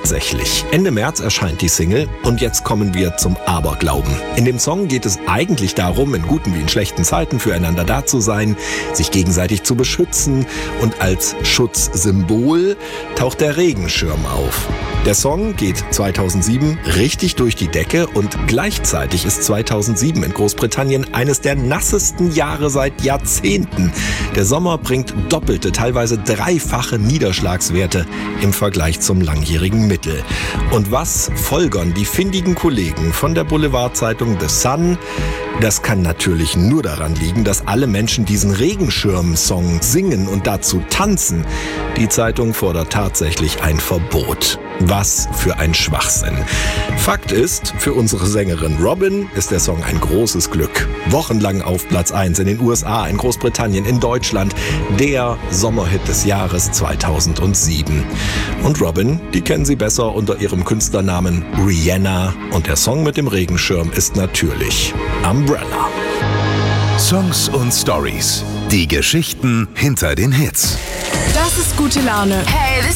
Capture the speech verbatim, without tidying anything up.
tatsächlich. Ende März erscheint die Single und jetzt kommen wir zum Aberglauben. In dem Song geht es eigentlich darum, in guten wie in schlechten Zeiten füreinander da zu sein, sich gegenseitig zu beschützen und als Schutzsymbol taucht der Regenschirm auf. Der Song geht zweitausendsieben richtig durch die Decke und gleichzeitig ist zweitausendsieben in Großbritannien eines der nassesten Jahre seit Jahrzehnten. Der Sommer bringt doppelte, teilweise dreifache Niederschlagswerte im Vergleich zum langjährigen Mittel. Und was folgern die findigen Kollegen von der Boulevardzeitung The Sun? Das kann natürlich nur daran liegen, dass alle Menschen diesen Regenschirm-Song singen und dazu tanzen. Die Zeitung fordert tatsächlich ein Verbot. Was für ein Schwachsinn. Fakt ist, für unsere Sängerin Robin ist der Song ein großes Glück. Wochenlang auf Platz eins in den U S A, in Großbritannien, in Deutschland. Der Sommerhit des Jahres zweitausendsieben. Und Robin, die kennen Sie besser unter ihrem Künstlernamen Rihanna. Und der Song mit dem Regenschirm ist natürlich Umbrella. Songs und Stories. Die Geschichten hinter den Hits. Das ist gute Laune. Hey, this